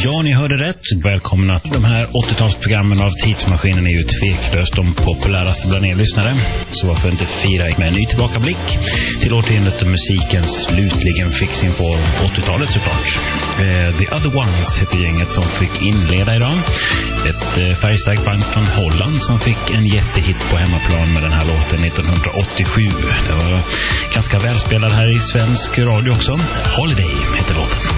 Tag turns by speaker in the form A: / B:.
A: Ja, ni hörde rätt. Välkomna. De här 80-talsprogrammen av Tidsmaskinen är ju tveklöst de populäraste bland er lyssnare. Så varför inte fira med en ny tillbakablick till årtiondet då musiken slutligen fick sin på 80-talet såklart. The Other Ones heter gänget som fick inleda idag. Ett färgstarkt band från Holland som fick en jättehit på hemmaplan med den här låten 1987. Det var ganska välspelad här i svensk radio också. Holiday heter låten.